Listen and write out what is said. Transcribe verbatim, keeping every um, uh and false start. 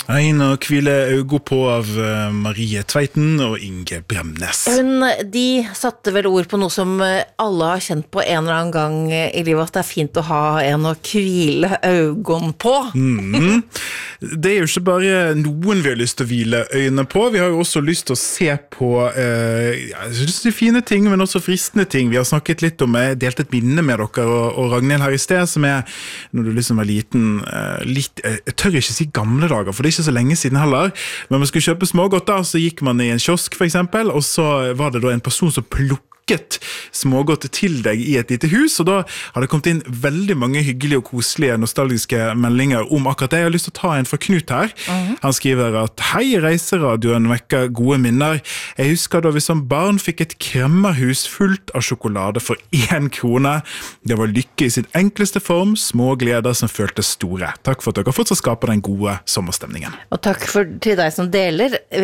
Ein og hvile øyne på av Marie Tveiten og Inge Bremnes. Hun, de satte vel ord på noe som alle har kjent på en eller annen gang i livet, at det er fint å ha en å hvile øynene på. Mm. Det er jo ikke bare noen vi har lyst til å hvile øynene på, vi har jo også lyst til å se på eh, ja, de fine ting, men også fristende ting. Vi har snakket litt om, jeg delte et minne med dere og, og Ragnhild her i sted, som er, når du liksom var liten, eh, litt, jeg tør ikke si gamle dager, for det er ikke så lenge siden heller, men man skulle kjøpe smågodt da, så gikk man i en kiosk for eksempel, og så var det da en person som plukket smågodt til deg i et lite hus, og da har det kommet inn veldig mange hyggelige og koselige nostalgiske meldinger om akkurat det. Jeg har lyst til å ta en fra Knut her. Uh-huh. Han skriver at «Hei, reiseradioen vekker gode minner. Jeg husker da vi som barn fikk et kremmerhus fullt av sjokolade for én krone. Det var lykke i sin enkleste form, små gleder som føltes store. Takk for at dere fortsatt skaper den gode sommerstemningen.» Og takk for, til deg som deler.